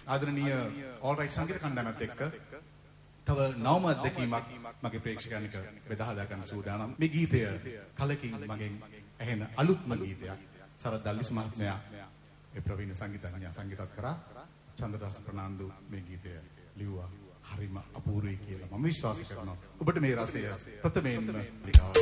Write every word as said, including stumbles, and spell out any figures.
ආදරණීය All Right සංගීත කණ්ඩායමත් එක්ක තව නවම අත්දැකීමක් මගේ ප්‍රේක්ෂකයන්ට බෙදා හදා ගන්න සූදානම්. මේ ගීතය කලකින් මගෙන් ඇහෙන අලුත්ම ගීතයක්. සරත් දල්විස් මහත්මයා ඒ ප්‍රවීණ සංගීතඥයා සංගීතත් කරා. චන්ද්‍රදාස ප්‍රනාන්දු මේ ගීතය ලිව්වා. හරිම අපූර්වයි කියලා මම විශ්වාස කරනවා. ඔබට මේ රසය ප්‍රථමයෙන්ම ලියනවා.